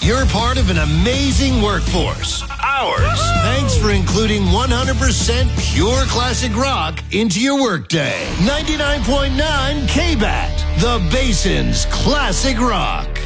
You're part of an amazing workforce. Ours. Thanks for including 100% pure classic rock into your workday. 99.9 KBAT, the Basin's Classic Rock.